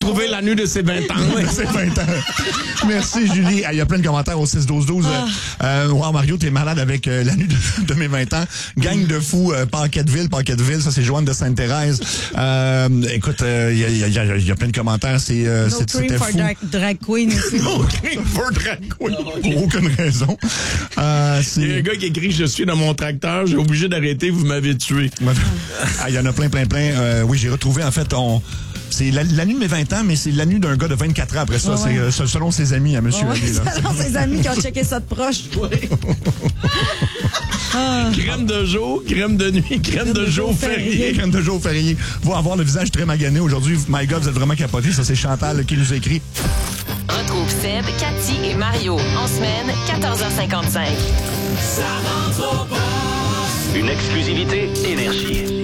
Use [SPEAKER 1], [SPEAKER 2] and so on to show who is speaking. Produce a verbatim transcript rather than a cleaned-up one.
[SPEAKER 1] retrouver la nuit de ses vingt ans.
[SPEAKER 2] de ses vingt ans. Merci, Julie. Il y a plein de commentaires au six douze douze. Ah. Euh, wow, Mario, t'es malade avec euh, la nuit de, de mes vingt ans. Gang de fous, euh, Paquetteville, Paquetteville, ça c'est Joanne de Sainte-Thérèse. Euh, écoute, il euh, y, a, y, a, y a plein de commentaires. C'est, euh,
[SPEAKER 3] no
[SPEAKER 2] c'est,
[SPEAKER 3] cream
[SPEAKER 2] c'était
[SPEAKER 3] for
[SPEAKER 2] fou.
[SPEAKER 3] drag, drag queen.
[SPEAKER 2] No cream for drag queen. Pour aucune raison. Euh,
[SPEAKER 1] Il y a un gars qui écrit « Je suis dans mon tracteur, j'ai obligé d'arrêter, vous m'avez tué. »
[SPEAKER 2] Ah, il y en a plein, plein, plein. Euh, oui, j'ai retrouvé, en fait, on... C'est la, la nuit de mes vingt ans, mais c'est la nuit d'un gars de vingt-quatre ans après ça.
[SPEAKER 3] Ouais, ouais.
[SPEAKER 2] C'est euh, selon ses amis à monsieur.
[SPEAKER 3] Ouais,
[SPEAKER 2] Ali, là.
[SPEAKER 3] selon ses amis qui ont checké ça de proche.
[SPEAKER 1] Ouais. Ah. Crème de jour, crème de nuit, crème, crème de, de jour férié.
[SPEAKER 2] Crème de jour férié. Vous avoir le visage très magané aujourd'hui. My God, vous êtes vraiment capotés. Ça, c'est Chantal qui nous écrit.
[SPEAKER 4] Retrouve Seb, Cathy et Mario en semaine, quatorze heures cinquante-cinq.
[SPEAKER 5] Ça rentre au poste. Une exclusivité Énergie.